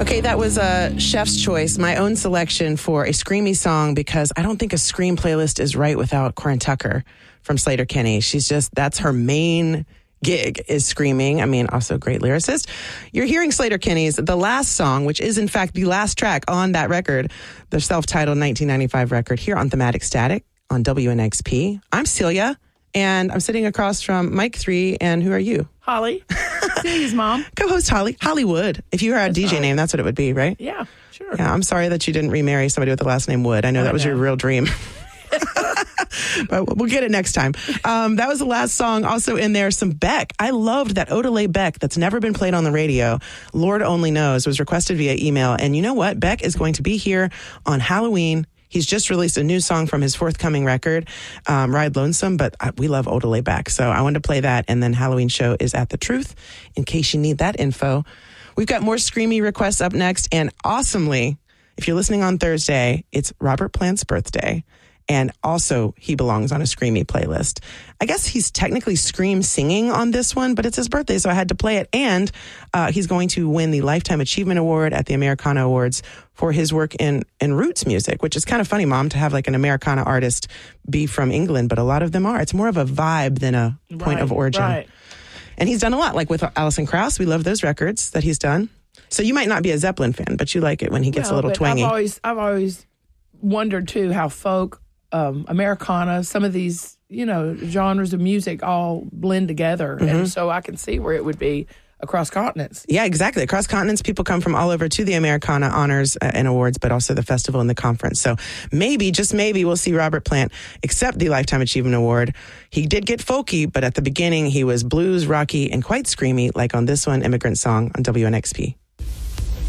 Okay, that was a chef's choice, my own selection for a screamy song, because I don't think a scream playlist is right without Corin Tucker from Sleater-Kinney. That's her main gig, is screaming. I mean, also a great lyricist. You're hearing Sleater-Kinney's The Last Song, which is in fact the last track on that record, the self-titled 1995 record, here on Thematic Static on WNXP. I'm Celia, and I'm sitting across from Mike 3, and who are you? Holly. Celia's mom. Co-host Holly. Hollywood. If you were a DJ name, that's what it would be, right? Yeah, sure. Yeah, I'm sorry that you didn't remarry somebody with the last name Wood. I know that was your real dream. But we'll get it next time. That was the last song. Also in there, some Beck. I loved that Odelay Beck that's never been played on the radio. Lord Only Knows was requested via email. And you know what? Beck is going to be here on Halloween. He's just released a new song from his forthcoming record, Ride Lonesome, but we love Odelay Beck. So I wanted to play that. And then Halloween show is at The Truth, in case you need that info. We've got more screamy requests up next. And awesomely, if you're listening on Thursday, it's Robert Plant's birthday. And also, he belongs on a screamy playlist. I guess he's technically scream singing on this one, but it's his birthday, so I had to play it. And he's going to win the Lifetime Achievement Award at the Americana Awards for his work in roots music, which is kind of funny, Mom, to have like an Americana artist be from England, but a lot of them are. It's more of a vibe than a point of origin. Right. And he's done a lot, like with Alison Krauss. We love those records that he's done. So you might not be a Zeppelin fan, but you like it when he gets a little twangy. I've always wondered, too, how folk, Americana, some of these, genres of music all blend together. Mm-hmm. And so I can see where it would be across continents. Yeah, exactly. Across continents, people come from all over to the Americana honors and awards, but also the festival and the conference. So maybe, just maybe, we'll see Robert Plant accept the Lifetime Achievement Award. He did get folky, but at the beginning, he was blues, rocky, and quite screamy, like on this one, Immigrant Song on WNXP.